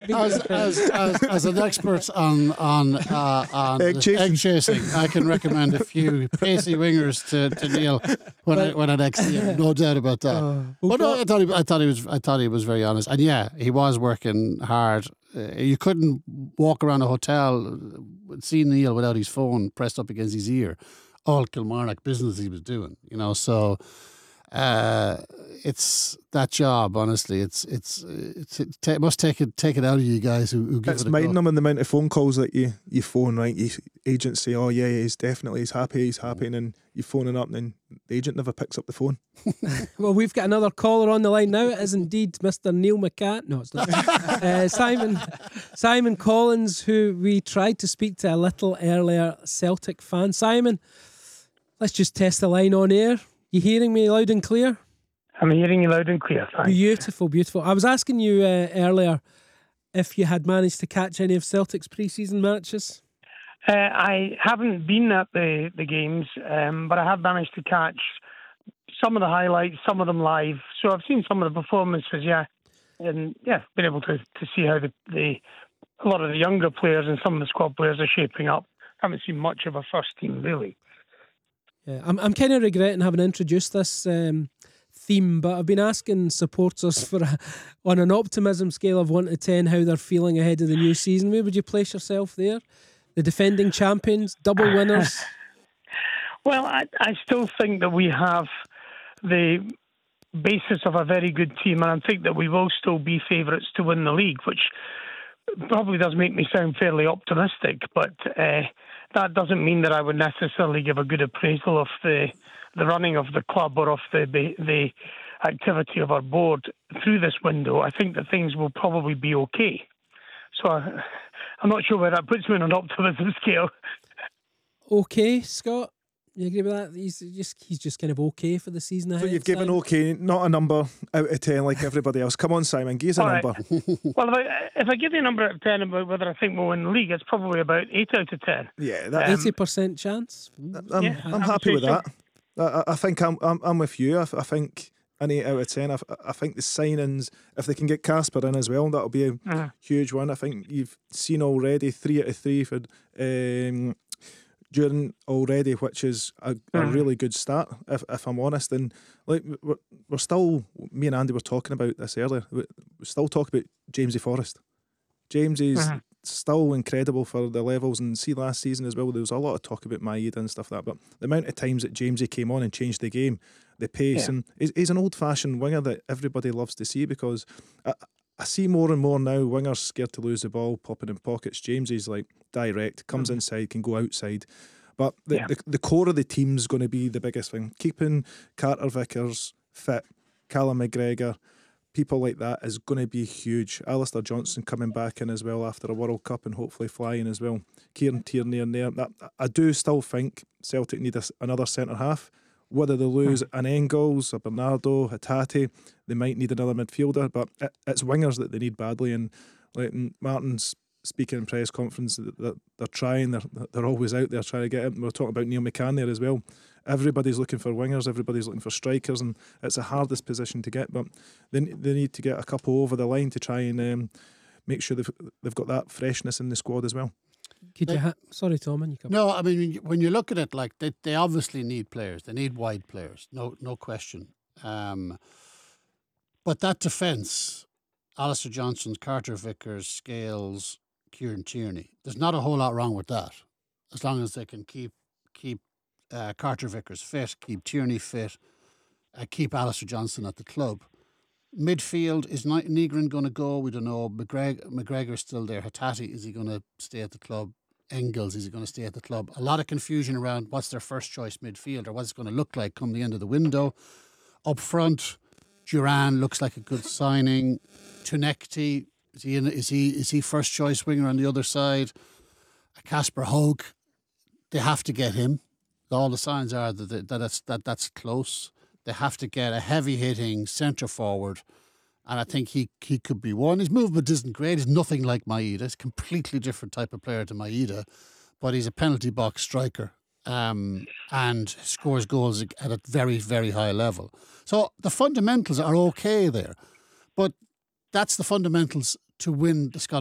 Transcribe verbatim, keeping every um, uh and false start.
as, as, as, as an expert on on uh, on Egg chasing. egg chasing, I can recommend a few pacey wingers to, to Neil when I, when I next see him. No doubt about that. Uh, but no, I thought he, I thought he was I thought he was very honest, and yeah, he was working hard. Uh, you couldn't walk around a hotel see Neil without his phone pressed up against his ear. All Kilmarnock business he was doing, you know. So uh, it's that job. Honestly, it's it's, it's it t- must take it take it out of you guys who, who give It's it a minding go. them in the amount of phone calls that you you phone, right? You agents say, "Oh yeah, he's definitely he's happy, he's happy," and then you phoning up, and then the agent never picks up the phone. Well, we've got another caller on the line now. It is indeed Mister Neil McCann. No, it's not. uh, Simon Simon Collins, who we tried to speak to a little earlier, Celtic fan. Simon, let's just test the line on air. You hearing me loud and clear? I'm hearing you loud and clear, thanks. Beautiful, beautiful. I was asking you uh, earlier if you had managed to catch any of Celtic's pre-season matches. Uh, I haven't been at the, the games, um, but I have managed to catch some of the highlights, some of them live. So I've seen some of the performances, yeah. And yeah, been able to, to see how the, the a lot of the younger players and some of the squad players are shaping up. I haven't seen much of a first team, really. Yeah, I'm I'm kind of regretting having introduced this um, theme, but I've been asking supporters for a, on an optimism scale of one to ten how they're feeling ahead of the new season. Where would you place yourself there? The defending champions, double winners. Well, I, I still think that we have the basis of a very good team, and I think that we will still be favourites to win the league, which probably does make me sound fairly optimistic, but uh, that doesn't mean that I would necessarily give a good appraisal of the the running of the club or of the the activity of our board through this window. I think that things will probably be okay. So I, I'm not sure where that puts me on an optimism scale. Okay, Scott, you agree with that? He's just he's just kind of okay for the season ahead. So you've given Simon? okay, not a number out of ten like everybody else. Come on, Simon, give us a All right. number. Well, if I, if I give you a number out of ten about whether I think we'll win the league, it's probably about eight out of ten. Yeah, that, eighty percent chance. I'm, yeah, I'm I would happy say with so. that. I, I think I'm, I'm I'm with you. I, I think an eight out of ten. I, I think the signings, if they can get Casper in as well, that'll be a Uh-huh. huge one. I think you've seen already three out of three for um, Duran already, which is a, a Mhm. really good start, if, if I'm honest. And like we're, we're still, me and Andy were talking about this earlier. We, we still talk about Jamesy Forrest. Jamesy's Mhm. still incredible for the levels, and see last season as well. There was a lot of talk about Maeda and stuff like that, but the amount of times that Jamesy came on and changed the game, the pace, Yeah. and he's, he's an old-fashioned winger that everybody loves to see, because I, I see more and more now wingers scared to lose the ball, popping in pockets. Jamesy's like direct, comes Mhm. inside, can go outside. But the, Yeah. the, the core of the team's going to be the biggest thing. Keeping Carter Vickers fit, Callum McGregor, people like that is going to be huge. Alistair Johnson coming back in as well after a World Cup and hopefully flying as well. Kieran Tierney in there. That, I do still think Celtic need a, another centre half. Whether they lose an Engels, a Bernardo, a Tati, they might need another midfielder, but it, it's wingers that they need badly. And like Martin's speaking in press conference, that they're, they're trying, they're, they're always out there trying to get it. We're talking about Neil McCann there as well. Everybody's looking for wingers, everybody's looking for strikers, and it's the hardest position to get. But they they need to get a couple over the line to try and um, make sure they've they've got that freshness in the squad as well. Could you? Ha- Sorry, Tom, and you come. No, I mean when you- when you look at it, like they, they obviously need players. They need wide players, no no question. Um, but that defence, Alistair Johnson, Carter Vickers, Scales, Kieran Tierney. There's not a whole lot wrong with that, as long as they can keep keep uh, Carter Vickers fit, keep Tierney fit, uh, keep Alistair Johnson at the club. Midfield, is Ni- Negrin going to go? We don't know. McGregor, McGregor's still there. Hatati, is he going to stay at the club? Engels, is he going to stay at the club? A lot of confusion around what's their first choice midfield or what's it going to look like come the end of the window. Up front, Duran looks like a good signing. Tunekti, is he in, is he is he first choice winger on the other side? Casper Hogue, they have to get him. All the signs are that that that's that that's close. They have to get a heavy hitting centre forward, and I think he he could be one. His movement isn't great. He's nothing like Maeda. He's a completely different type of player to Maeda, but he's a penalty box striker um, and scores goals at a very very high level. So the fundamentals are okay there, but that's the fundamentals to win the Scottish